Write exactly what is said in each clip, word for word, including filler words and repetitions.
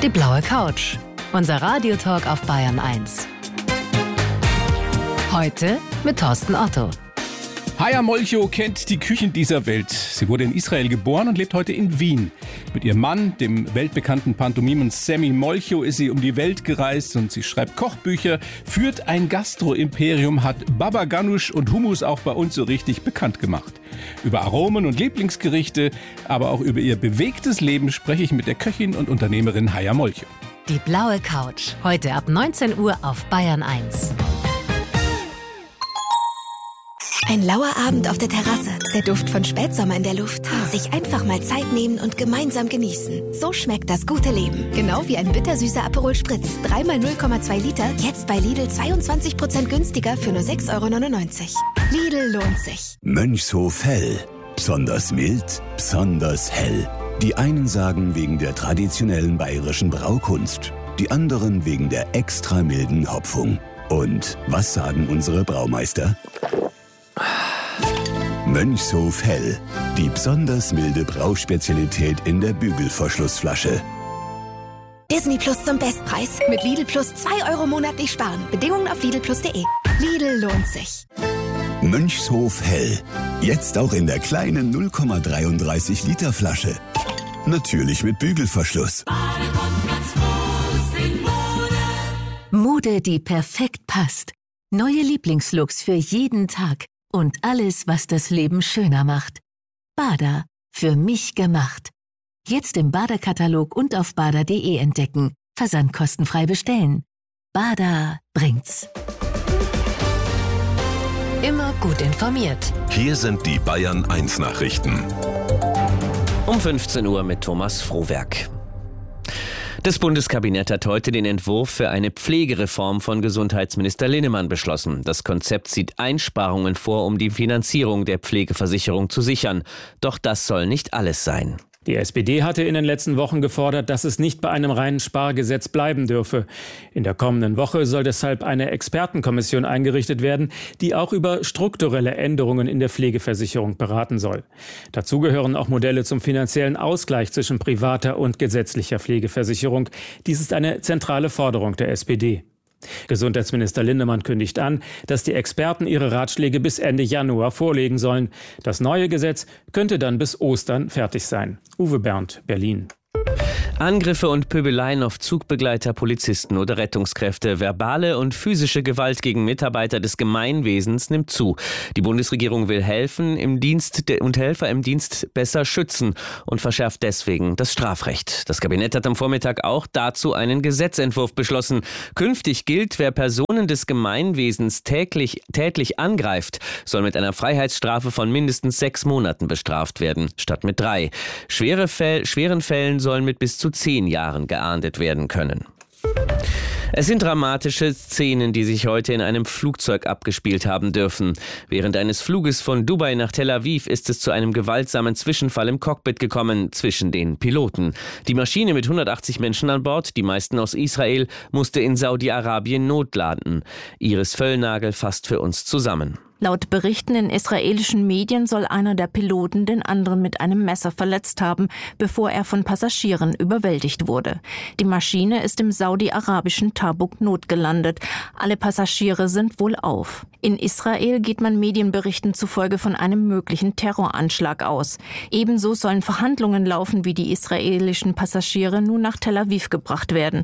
Die blaue Couch. Unser Radiotalk auf Bayern eins. Heute mit Thorsten Otto. Haya Molcho kennt die Küchen dieser Welt. Sie wurde in Israel geboren und lebt heute in Wien. Mit ihrem Mann, dem weltbekannten Pantomimen Sammy Molcho, ist sie um die Welt gereist und sie schreibt Kochbücher, führt ein Gastro-Imperium, hat Baba Ganoush und Hummus auch bei uns so richtig bekannt gemacht. Über Aromen und Lieblingsgerichte, aber auch über ihr bewegtes Leben spreche ich mit der Köchin und Unternehmerin Haya Molcho. Die blaue Couch. Heute ab neunzehn Uhr auf Bayern eins. Ein lauer Abend auf der Terrasse, der Duft von Spätsommer in der Luft. Sich einfach mal Zeit nehmen und gemeinsam genießen. So schmeckt das gute Leben. Genau wie ein bittersüßer Aperol Spritz. Dreimal null Komma zwei Liter, jetzt bei Lidl zweiundzwanzig Prozent günstiger für nur sechs Euro neunundneunzig. Lidl lohnt sich. Mönchshof Hell. Besonders mild, besonders hell. Die einen sagen wegen der traditionellen bayerischen Braukunst. Die anderen wegen der extra milden Hopfung. Und was sagen unsere Braumeister? Mönchshof Hell, die besonders milde Brauspezialität in der Bügelverschlussflasche. Disney Plus zum Bestpreis. Mit Lidl Plus zwei Euro monatlich sparen. Bedingungen auf lidl plus punkt de. Lidl lohnt sich. Mönchshof Hell. Jetzt auch in der kleinen null Komma dreiunddreißig Liter Flasche. Natürlich mit Bügelverschluss. Mode, die perfekt passt. Neue Lieblingslooks für jeden Tag. Und alles, was das Leben schöner macht. Bada, für mich gemacht. Jetzt im Bada-Katalog und auf bada punkt de entdecken. Versand kostenfrei bestellen. Bada bringt's. Immer gut informiert. Hier sind die Bayern eins Nachrichten. Um fünfzehn Uhr mit Thomas Frohwerk. Das Bundeskabinett hat heute den Entwurf für eine Pflegereform von Gesundheitsminister Linnemann beschlossen. Das Konzept sieht Einsparungen vor, um die Finanzierung der Pflegeversicherung zu sichern. Doch das soll nicht alles sein. Die S P D hatte in den letzten Wochen gefordert, dass es nicht bei einem reinen Spargesetz bleiben dürfe. In der kommenden Woche soll deshalb eine Expertenkommission eingerichtet werden, die auch über strukturelle Änderungen in der Pflegeversicherung beraten soll. Dazu gehören auch Modelle zum finanziellen Ausgleich zwischen privater und gesetzlicher Pflegeversicherung. Dies ist eine zentrale Forderung der S P D. Gesundheitsminister Linnemann kündigt an, dass die Experten ihre Ratschläge bis Ende Januar vorlegen sollen. Das neue Gesetz könnte dann bis Ostern fertig sein. Uwe Berndt, Berlin. Angriffe und Pöbeleien auf Zugbegleiter, Polizisten oder Rettungskräfte, verbale und physische Gewalt gegen Mitarbeiter des Gemeinwesens nimmt zu. Die Bundesregierung will helfen im Dienst und Helfer im Dienst besser schützen und verschärft deswegen das Strafrecht. Das Kabinett hat am Vormittag auch dazu einen Gesetzentwurf beschlossen. Künftig gilt, wer Personen des Gemeinwesens täglich, tätlich angreift, soll mit einer Freiheitsstrafe von mindestens sechs Monaten bestraft werden, statt mit drei. Schwere Fäll, schweren Fällen sollen mit bis zu zehn Jahren geahndet werden können. Es sind dramatische Szenen, die sich heute in einem Flugzeug abgespielt haben dürfen. Während eines Fluges von Dubai nach Tel Aviv ist es zu einem gewaltsamen Zwischenfall im Cockpit gekommen zwischen den Piloten. Die Maschine mit hundertachtzig Menschen an Bord, die meisten aus Israel, musste in Saudi-Arabien notlanden. Iris Völlnagel fasst für uns zusammen. Laut Berichten in israelischen Medien soll einer der Piloten den anderen mit einem Messer verletzt haben, bevor er von Passagieren überwältigt wurde. Die Maschine ist im saudi-arabischen Tabuk notgelandet. Alle Passagiere sind wohlauf. In Israel geht man Medienberichten zufolge von einem möglichen Terroranschlag aus. Ebenso sollen Verhandlungen laufen, wie die israelischen Passagiere nun nach Tel Aviv gebracht werden.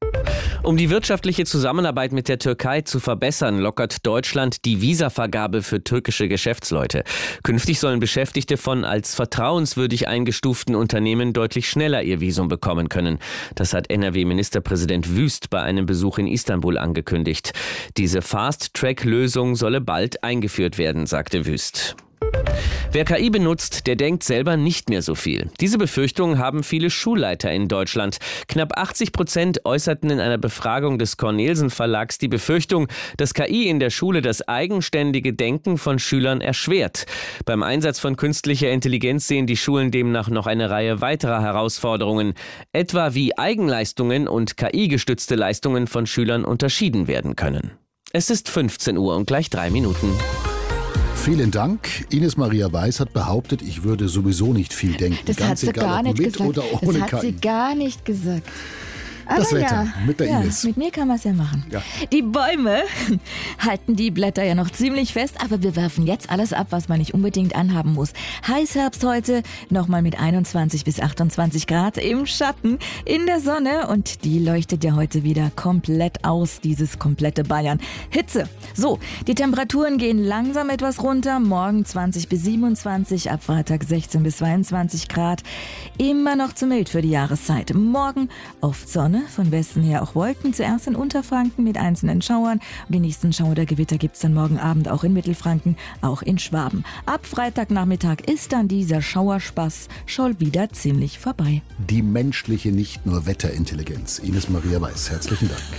Um die wirtschaftliche Zusammenarbeit mit der Türkei zu verbessern, lockert Deutschland die Visavergabe für türkische Geschäftsleute. Künftig sollen Beschäftigte von als vertrauenswürdig eingestuften Unternehmen deutlich schneller ihr Visum bekommen können. Das hat N R W-Ministerpräsident Wüst bei einem Besuch in Istanbul angekündigt. Diese Fast-Track-Lösung solle bald eingeführt werden, sagte Wüst. Wer K I benutzt, der denkt selber nicht mehr so viel. Diese Befürchtung haben viele Schulleiter in Deutschland. Knapp achtzig Prozent äußerten in einer Befragung des Cornelsen Verlags die Befürchtung, dass K I in der Schule das eigenständige Denken von Schülern erschwert. Beim Einsatz von künstlicher Intelligenz sehen die Schulen demnach noch eine Reihe weiterer Herausforderungen, etwa wie Eigenleistungen und K I-gestützte Leistungen von Schülern unterschieden werden können. Es ist fünfzehn Uhr und gleich drei Minuten. Vielen Dank. Ines Maria Weiß hat behauptet, ich würde sowieso nicht viel denken. Das Ganz hat sie egal, gar ob nicht mit gesagt. oder ohne Das hat K I. sie gar nicht gesagt. Das Aber Wetter ja, mit der ja, Ines. mit mir kann man es ja machen. Ja. Die Bäume halten die Blätter ja noch ziemlich fest, aber wir werfen jetzt alles ab, was man nicht unbedingt anhaben muss. Heißherbst heute, nochmal mit einundzwanzig bis achtundzwanzig Grad im Schatten, in der Sonne und die leuchtet ja heute wieder komplett aus, dieses komplette Bayern. Hitze. So, die Temperaturen gehen langsam etwas runter, morgen zwanzig bis siebenundzwanzig, ab Freitag sechzehn bis zweiundzwanzig Grad. Immer noch zu mild für die Jahreszeit. Morgen oft Sonne, von Westen her auch Wolken, zuerst in Unterfranken mit einzelnen Schauern. Und die nächsten Schauer oder Gewitter gibt es dann morgen Abend auch in Mittelfranken, auch in Schwaben. Ab Freitagnachmittag ist dann dieser Schauerspaß schon wieder ziemlich vorbei. Die menschliche, nicht nur Wetterintelligenz. Ines Maria Weiß, herzlichen Dank.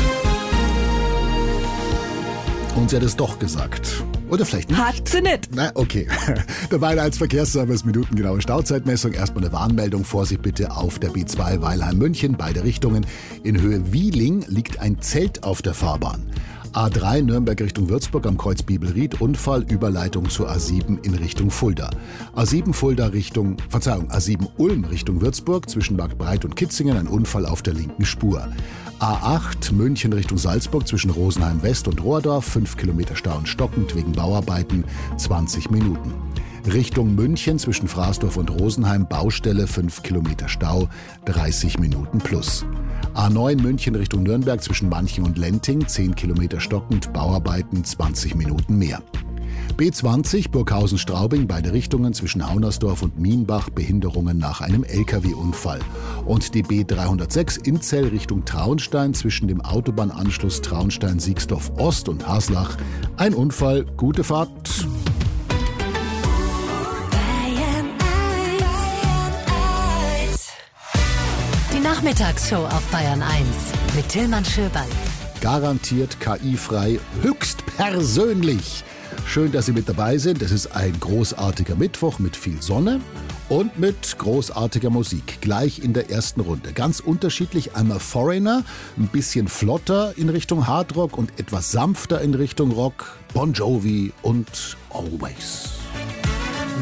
Und sie hat es doch gesagt. Oder vielleicht nicht. Hat sie nicht. Na, okay. Dabei als Verkehrsservice minutengenaue Stauzeitmessung. Erstmal eine Warnmeldung. Vorsicht bitte auf der B zwei Weilheim-München, beide Richtungen. In Höhe Wieling liegt ein Zelt auf der Fahrbahn. A drei Nürnberg Richtung Würzburg am Kreuz Bibelried, Unfall, Überleitung zur A sieben in Richtung Fulda. A sieben Fulda Richtung, Verzeihung, A sieben Ulm Richtung Würzburg, zwischen Marktbreit und Kitzingen ein Unfall auf der linken Spur. A acht München Richtung Salzburg zwischen Rosenheim West und Rohrdorf, fünf Kilometer Stau und stockend wegen Bauarbeiten, zwanzig Minuten. Richtung München zwischen Fraßdorf und Rosenheim, Baustelle, fünf Kilometer Stau, dreißig Minuten plus. A neun München Richtung Nürnberg zwischen Manching und Lenting, zehn Kilometer stockend, Bauarbeiten, zwanzig Minuten mehr. B zwanzig Burghausen-Straubing, beide Richtungen zwischen Haunersdorf und Mienbach, Behinderungen nach einem L K W-Unfall. Und die B dreihundertsechs Inzell Richtung Traunstein zwischen dem Autobahnanschluss Traunstein-Siegsdorf-Ost und Haslach, ein Unfall, gute Fahrt. Die Nachmittagsshow auf Bayern eins mit Tillmann Schöberl. Garantiert K I-frei, höchstpersönlich. Schön, dass Sie mit dabei sind. Es ist ein großartiger Mittwoch mit viel Sonne und mit großartiger Musik. Gleich in der ersten Runde. Ganz unterschiedlich. Einmal Foreigner, ein bisschen flotter in Richtung Hardrock und etwas sanfter in Richtung Rock. Bon Jovi und Always.